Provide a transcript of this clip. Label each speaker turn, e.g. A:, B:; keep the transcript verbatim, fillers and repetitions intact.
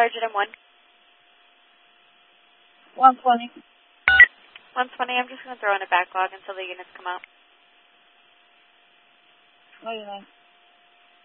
A: Sergeant M one.
B: one twenty.
A: one twenty, I'm just going to throw in a backlog until the units come out.
B: ninety-nine.